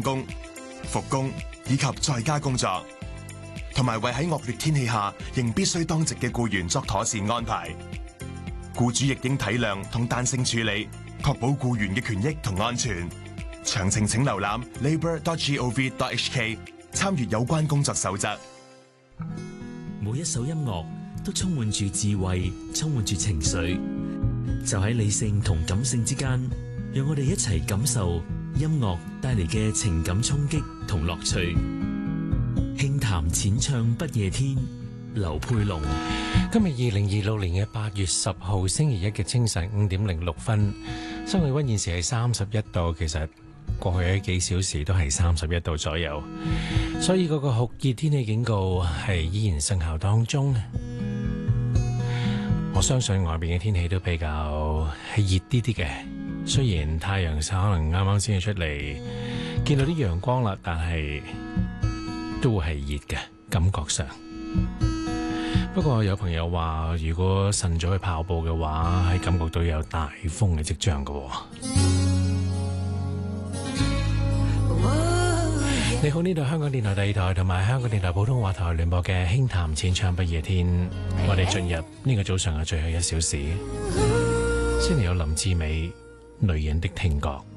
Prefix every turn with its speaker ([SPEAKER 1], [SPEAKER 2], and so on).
[SPEAKER 1] 工、復工以及在家工作，同埋為喺惡劣天氣下仍必須當值嘅僱員作妥善安排。僱主亦應體諒同彈性處理，確保僱員嘅權益同安全。詳情請瀏覽 labour.gov.hk 參閱有關工作守則。
[SPEAKER 2] 每一首音樂都充滿住智慧，充滿住情緒，就喺理性同感性之間，讓我哋一齊感受音樂帶嚟嘅情感衝擊同樂趣。輕談淺唱不夜天，劉佩龍。
[SPEAKER 3] 今日2026年嘅8月10號星期一嘅清晨5點06分，室氣溫現時係31度，其實過去嘅幾小時都係31度左右，所以嗰個酷熱天氣警告係依然生效當中。我相信外邊嘅天氣都比較係熱啲啲嘅，雖然太陽可能啱啱先至出嚟，見到啲陽光啦，但係都係熱嘅感覺上。不過有朋友話，如果晨早去跑步嘅話，係感覺到有大風嘅跡象嘅。你好，呢度香港電台第二台同埋香港電台普通話台聯播嘅輕談淺唱不夜天，我哋進入呢個早上嘅最後1小時，先嚟有林志美《女人的聽覺》。